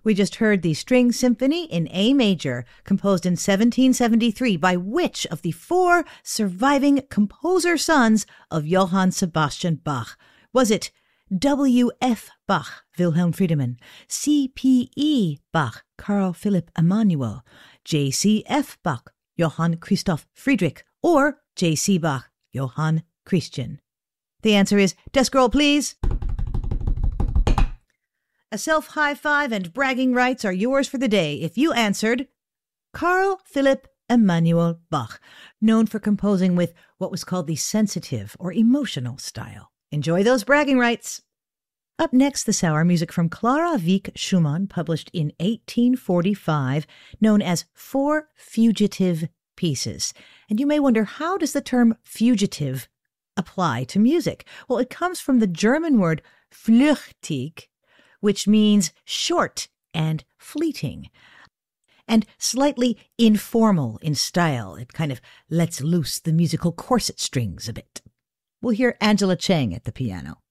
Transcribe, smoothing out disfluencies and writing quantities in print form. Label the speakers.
Speaker 1: We just heard the String Symphony in A major, composed in 1773 by which of the four surviving composer sons of Johann Sebastian Bach? Was it W.F. Bach, Wilhelm Friedemann, C.P.E. Bach, Carl Philipp Emanuel, J.C.F. Bach, Johann Christoph Friedrich, or J.C. Bach, Johann Christian? The answer is desk roll, please. A self-high five and bragging rights are yours for the day if you answered Carl Philipp Emanuel Bach, known for composing with what was called the sensitive or emotional style. Enjoy those bragging rights. Up next this hour, music from Clara Wieck Schumann, published in 1845, known as Four Fugitive Pieces. And you may wonder, how does the term fugitive apply to music? Well, it comes from the German word flüchtig, which means short and fleeting, and slightly informal in style. It kind of lets loose the musical corset strings a bit. We'll hear Angela Chang at the piano.